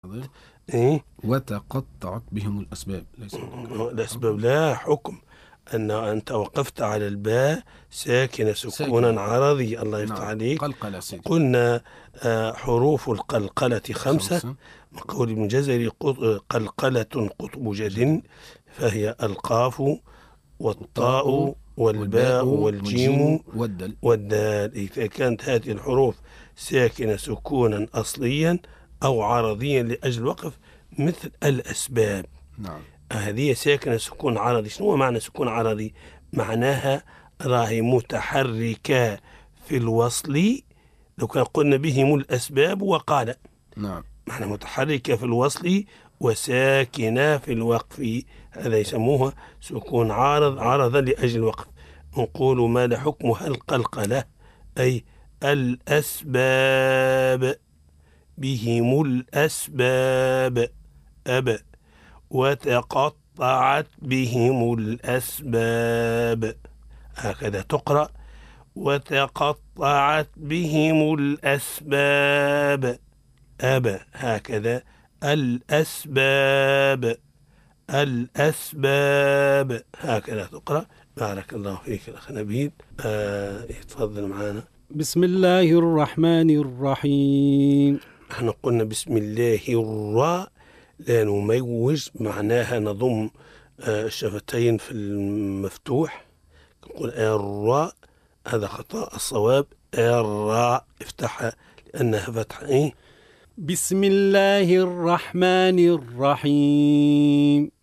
إيه؟ وتقطعت بهم الأسباب، ليس الأسباب لا حكم أن أنت وقفت على الباء ساكنة سكونا ساكنة. عرضي. الله يفتح نعم، عليك. قلقلة سيدي. قلنا حروف القلقلة 5 5. من قول ابن جزري قلقلة قطب جد، فهي القاف والطاء الطاء والباء والباء والجيم والدل. والدال. إذا كانت هذه الحروف ساكنة سكونا أصليا أو عرضيا لأجل الوقف، مثل الأسباب، نعم. هذه ساكنة سكون عرضي. شنو هو معنى سكون عرضي؟ معناها راهي متحركة في الوصل. لو كان قلنا بهم الأسباب وقال، نعم. معنى متحركة في الوصل وساكنة في الوقف، هذا يسموها سكون عارضا لأجل الوقف. نقول ما لحكمها القلقلة، أي الأسباب، بهم الأسباب، وتقطعت بهم الأسباب، هكذا تقرأ، وتقطعت بهم الأسباب، هكذا الأسباب هكذا تقرأ. بارك الله فيك الأخ نبيل. يتفضل معنا. بسم الله الرحمن الرحيم. احنا قلنا بسم الله الراء لا نموج، معناها نضم الشفتين في المفتوح، نقول الراء، هذا خطأ. الصواب الراء افتحها لأنها فتحة. بسم الله الرحمن الرحيم.